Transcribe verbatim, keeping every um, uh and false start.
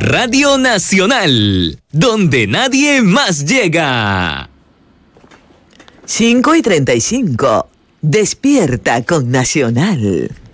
Radio Nacional, donde nadie más llega. cinco y treinta y cinco. Despierta con Nacional.